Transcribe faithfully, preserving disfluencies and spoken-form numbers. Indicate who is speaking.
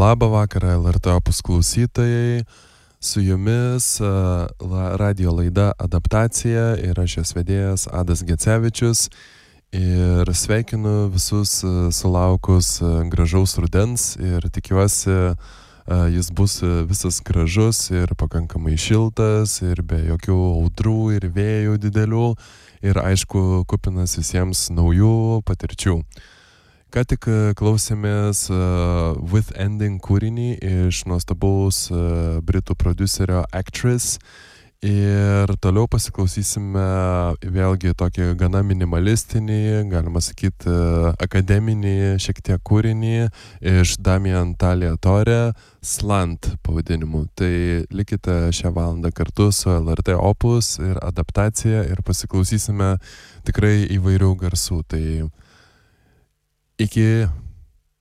Speaker 1: Labą vakarą L R T Opus klausytojai, su jumis uh, la, radio laida Adaptacija ir aš jos vedėjas Adas Gecevičius ir sveikinu visus uh, sulaukus uh, gražaus rudens ir tikiuosi uh, jis bus uh, visas gražus ir pakankamai šiltas ir be jokių audrų ir vėjų didelių ir aišku kupinas visiems naujų patirčių. Ką tik klausėmės uh, With Ending kūrinį iš nuostabaus uh, britų prodiuserio Actress ir toliau pasiklausysime vėlgi tokį gana minimalistinį, galima sakyti, uh, akademinį šiek tiek kūrinį iš Damien Taliatore Slant pavadinimu. Tai likite šią valandą kartu su L R T Opus ir Adaptacija ir pasiklausysime tikrai įvairių garsų. Tai iki